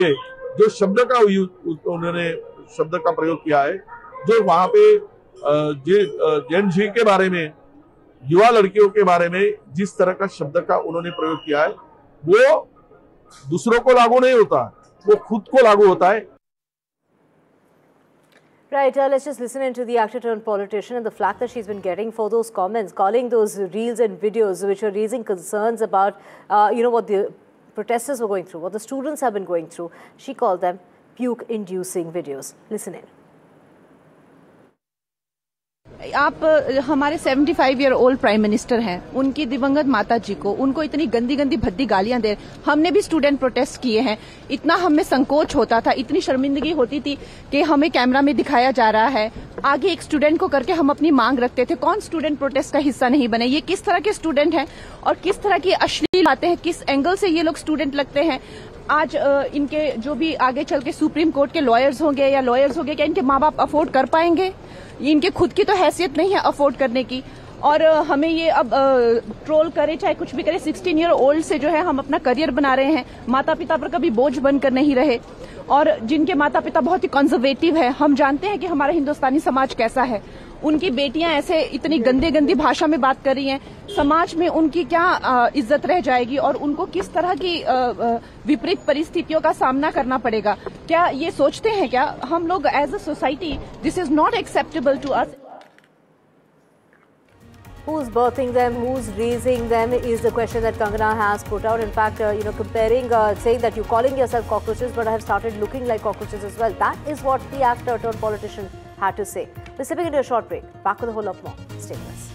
जो शब्द का उन्होंने शब्द का प्रयोग किया है, जो वहां पे जेन जी के बारे में, युवा लड़कियों के बारे में जिस तरह का शब्द का उन्होंने प्रयोग किया है, वो दूसरों को लागू नहीं होता, वो खुद को लागू होता है। Right, let's just listen into the actor turned politician and the flack that she's been getting for those comments, calling those reels and videos which are raising concerns about, what the protesters were going through, what the students have been going through. She called them puke-inducing videos. Listen in. आप हमारे 75 year old prime minister हैं, उनकी दिवंगत माता जी को, उनको इतनी गंदी गंदी भद्दी गालियां दे। हमने भी स्टूडेंट प्रोटेस्ट किए हैं, इतना हमें संकोच होता था, इतनी शर्मिंदगी होती थी कि हमें कैमरा में दिखाया जा रहा है, आगे एक स्टूडेंट को करके हम अपनी मांग रखते थे। कौन स्टूडेंट प्रोटेस्ट का हिस्सा नहीं बने? ये किस तरह के स्टूडेंट हैं और किस तरह की अश्लील बातें हैं, किस एंगल से ये लोग स्टूडेंट लगते हैं। आज इनके जो भी आगे चल के सुप्रीम कोर्ट के लॉयर्स होंगे या लॉयर्स होंगे, क्या इनके माँ बाप अफोर्ड कर पाएंगे? इनके खुद की तो हैसियत नहीं है अफोर्ड करने की। और हमें ये अब ट्रोल करे चाहे कुछ भी करे, 16 ईयर ओल्ड से जो है हम अपना करियर बना रहे हैं, माता पिता पर कभी बोझ बनकर नहीं रहे, और जिनके माता पिता बहुत ही कंजर्वेटिव है। हम जानते हैं कि हमारा हिंदुस्तानी समाज कैसा है। उनकी बेटियां ऐसे इतनी गंदी भाषा में बात कर रही हैं, समाज में उनकी क्या इज्जत रह जाएगी और उनको किस तरह की विपरीत परिस्थितियों का सामना करना पड़ेगा? क्या ये सोचते हैं क्या हम लोग as a society? This is not acceptable to us. Who's birthing them, who's raising them is the question that Kangana has put out. In fact, comparing, saying that you're calling yourself cockroaches but have started looking like cockroaches as well. That is what the actor turned politician had to say. We're stepping into a short break. Back with a whole lot more. Stay with us.